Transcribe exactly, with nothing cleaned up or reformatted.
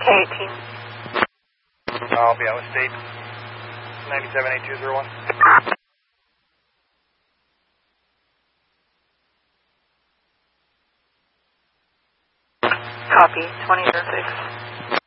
eighteen. I'll be out with state. ninety-seven eight two zero one. Copy, twenty oh six.